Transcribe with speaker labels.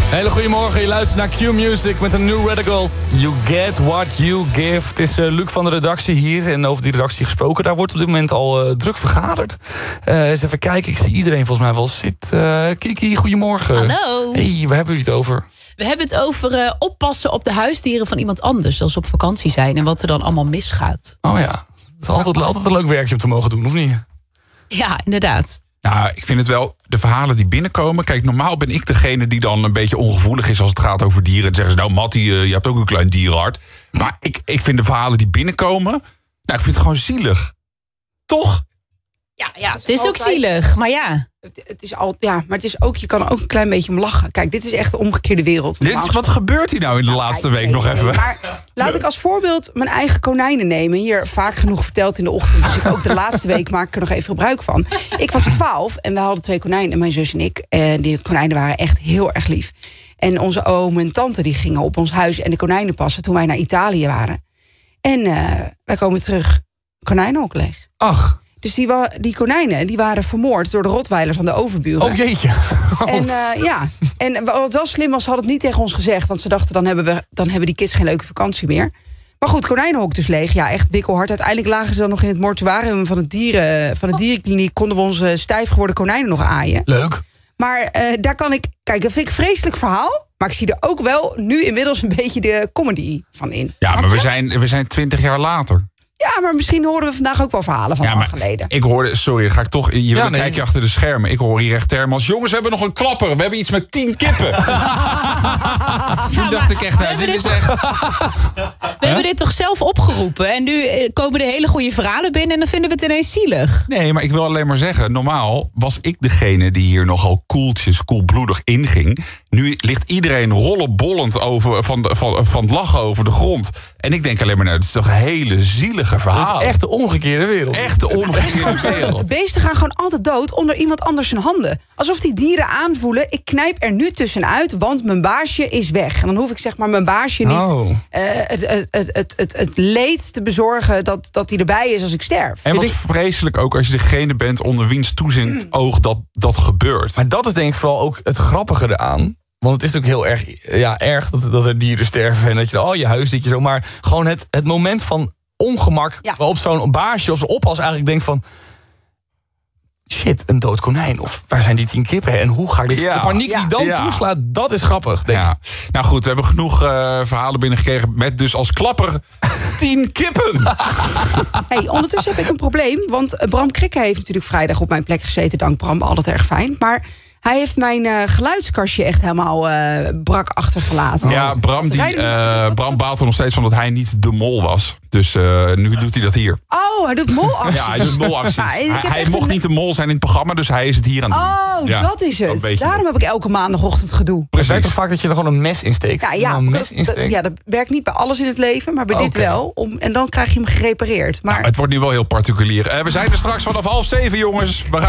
Speaker 1: Hele goedemorgen, je luistert naar Q-Music met de New Radicals. You get what you give. Het is Luc van de redactie hier en over die redactie gesproken. Daar wordt op dit moment al druk vergaderd. Eens even kijken, ik zie iedereen volgens mij wel zitten. Kiki, goedemorgen.
Speaker 2: Hallo.
Speaker 1: Hey, waar hebben jullie het over?
Speaker 2: We hebben het over oppassen op de huisdieren van iemand anders als ze op vakantie zijn en wat er dan allemaal misgaat.
Speaker 1: Oh ja, het is altijd een leuk werkje om te mogen doen, of niet?
Speaker 2: Ja, inderdaad.
Speaker 3: Nou, ik vind het wel, de verhalen die binnenkomen... Kijk, normaal ben ik degene die dan een beetje ongevoelig is... als het gaat over dieren. En zeggen ze, nou Mattie, je hebt ook een klein dierenhart. Maar ik vind de verhalen die binnenkomen... Nou, ik vind het gewoon zielig. Toch?
Speaker 2: Ja, het is ook zielig, maar ja.
Speaker 4: Maar het is ook, je kan er ook een klein beetje om lachen. Kijk, dit is echt de omgekeerde wereld.
Speaker 3: Wat gebeurt hier nou in de laatste week nog even?
Speaker 4: Maar laat ik als voorbeeld mijn eigen konijnen nemen. Hier vaak genoeg verteld in de ochtend. Dus ook de laatste week maak ik er nog even gebruik van. Ik was 12 en we hadden 2 konijnen, mijn zus en ik. En die konijnen waren echt heel erg lief. En onze oom en tante die gingen op ons huis en de konijnen passen toen wij naar Italië waren. En wij komen terug, konijnenhok leeg.
Speaker 1: Ach.
Speaker 4: Dus die konijnen die waren vermoord door de rotweiler van de overburen.
Speaker 1: Oh jeetje.
Speaker 4: En wat wel slim was, ze hadden het niet tegen ons gezegd. Want ze dachten, dan hebben die kids geen leuke vakantie meer. Maar goed, konijnenhok dus leeg. Ja, echt bikkelhard. Uiteindelijk lagen ze dan nog in het mortuarium van de dierenkliniek. Konden we onze stijf geworden konijnen nog aaien.
Speaker 1: Leuk.
Speaker 4: Maar daar kan ik... Kijk, dat vind ik een vreselijk verhaal. Maar ik zie er ook wel nu inmiddels een beetje de comedy van in.
Speaker 3: Ja, maar we zijn 20 jaar later.
Speaker 4: Ja, maar misschien horen we vandaag ook wel verhalen van lang geleden.
Speaker 3: Ik hoorde, sorry, ga ik toch... Kijk je achter de schermen. Ik hoor hier echt termen als... Jongens, we hebben nog een klapper. We hebben iets met 10 kippen. Toen dacht ik echt...
Speaker 2: We hebben dit toch zelf opgeroepen. En nu komen de hele goede verhalen binnen... en dan vinden we het ineens zielig.
Speaker 3: Nee, maar ik wil alleen maar zeggen... Normaal was ik degene die hier nogal koelbloedig inging. Nu ligt iedereen rollenbollend over van het lachen over de grond. En ik denk alleen maar... het is toch een hele zielige verhaal.
Speaker 1: Dat is echt de omgekeerde wereld.
Speaker 3: Echt de omgekeerde wereld.
Speaker 4: Beesten gaan gewoon altijd dood onder iemand anders zijn handen. Alsof die dieren aanvoelen, ik knijp er nu tussenuit, want mijn baasje is weg. En dan hoef ik zeg maar mijn baasje niet het leed te bezorgen dat hij erbij is als ik sterf.
Speaker 3: En wat vreselijk ook als je degene bent onder wiens toezicht oog dat gebeurt.
Speaker 1: Maar dat is denk ik vooral ook het grappige eraan. Want het is ook heel erg dat er dieren sterven en dat je je huis zit je zo. Maar gewoon het moment van ongemak waarop zo'n baasje of zo'n oppas eigenlijk denkt van... Shit, een dood konijn. Of waar zijn die 10 kippen? En hoe ga ik dit... De paniek die dan toeslaat, dat is grappig, denk ik.
Speaker 3: Nou goed, we hebben genoeg verhalen binnengekregen... met dus als klapper 10 kippen.
Speaker 4: Hey, ondertussen heb ik een probleem. Want Bram Krikke heeft natuurlijk vrijdag op mijn plek gezeten. Dank Bram, altijd erg fijn. Maar... hij heeft mijn geluidskastje echt helemaal brak achtergelaten.
Speaker 3: Ja, Bram baalt er nog steeds van dat hij niet de mol was. Dus nu doet hij dat hier.
Speaker 4: Oh, hij doet molacties.
Speaker 3: Ja, hij doet molacties. Hij mocht niet de mol zijn in het programma, dus hij is het hier aan het doen.
Speaker 4: Oh, dat is het. Daarom heb ik elke maandagochtend gedoe.
Speaker 1: Het werkt toch vaak dat je er gewoon een mes in steekt?
Speaker 4: Dat werkt niet bij alles in het leven, maar bij dit wel. En dan krijg je hem gerepareerd. Maar...
Speaker 3: Nou, het wordt nu wel heel particulier. We zijn er straks vanaf 6:30, jongens.